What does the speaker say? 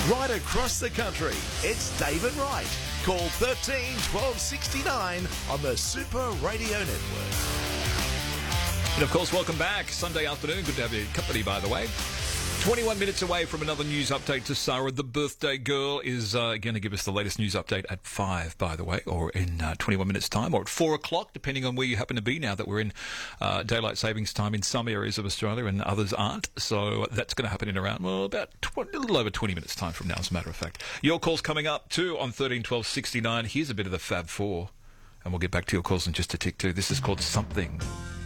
Right across the country, it's David Wright. Call 13 12 69 on the Super Radio Network. And of course, welcome back. Sunday afternoon. Good to have your company, by the way. 21 minutes away from another news update to Sarah. The birthday girl is going to give us the latest news update at 5, by the way, or in 21 minutes' time, or at 4 o'clock, depending on where you happen to be now that we're in daylight savings time in some areas of Australia and others aren't. So that's going to happen in around, well, about a little over 20 minutes' time from now, as a matter of fact. Your call's coming up, too, on 13 12 69. Here's a bit of the Fab Four, and we'll get back to your calls in just a tick, too. This is called Something.